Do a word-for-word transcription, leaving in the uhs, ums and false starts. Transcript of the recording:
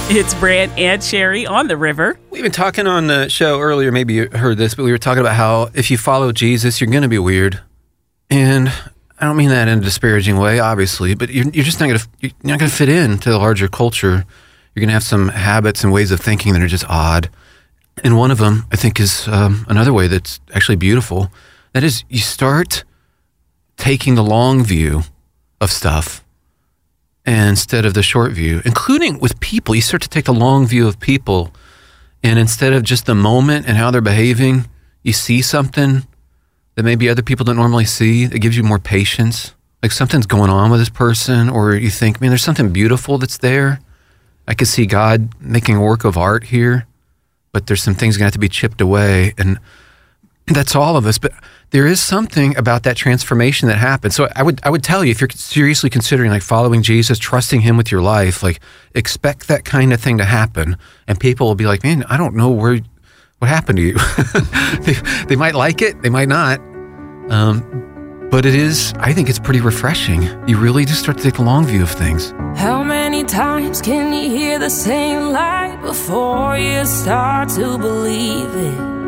It's Brant and Sherry on the river. We've been talking on the show earlier, maybe you heard this, but we were talking about how if you follow Jesus, you're going to be weird. And I don't mean that in a disparaging way, obviously, but you're, you're just not going to you're not going to fit into the larger culture. You're going to have some habits and ways of thinking that are just odd. And one of them, I think, is um, another way that's actually beautiful. That is, you start taking the long view of stuff instead of the short view, including with people. You start to take the long view of people, and instead of just the moment and how they're behaving, you see something that maybe other people don't normally see. That gives you more patience. Like something's going on with this person, or you think, man, there's something beautiful that's there. I could see God making a work of art here, but there's some things going to have to be chipped away, and that's all of us. But there is something about that transformation that happens. So I would I would tell you, if you're seriously considering like following Jesus, trusting him with your life, like expect that kind of thing to happen. And people will be like, man, I don't know where what happened to you. they, they might like it, they might not. Um, but it is, I think it's pretty refreshing. You really just start to take a long view of things. How many times can you hear the same lie before you start to believe it?